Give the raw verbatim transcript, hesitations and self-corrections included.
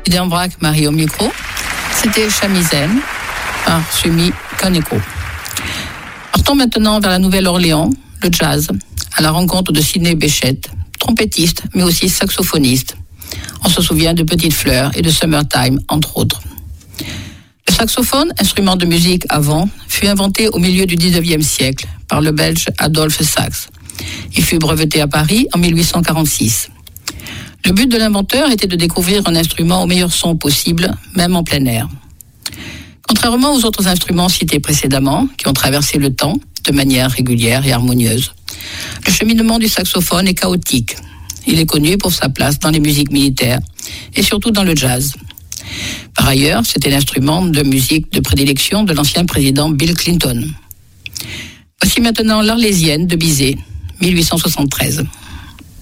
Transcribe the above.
William Brack, Marie au micro. C'était Chamizen par Sumi Kaneko. Partons maintenant vers la Nouvelle-Orléans, le jazz, à la rencontre de Sidney Bechet, trompettiste mais aussi saxophoniste. On se souvient de Petite Fleur et de Summertime, entre autres. Le saxophone, instrument de musique avant, fut inventé au milieu du dix-neuvième siècle par le Belge Adolphe Sax. Il fut breveté à Paris en mille huit cent quarante-six. Le but de l'inventeur était de découvrir un instrument au meilleur son possible, même en plein air. Contrairement aux autres instruments cités précédemment, qui ont traversé le temps de manière régulière et harmonieuse, le cheminement du saxophone est chaotique. Il est connu pour sa place dans les musiques militaires et surtout dans le jazz. Par ailleurs, c'était l'instrument de musique de prédilection de l'ancien président Bill Clinton. Voici maintenant l'Arlésienne de Bizet, mille huit cent soixante-treize.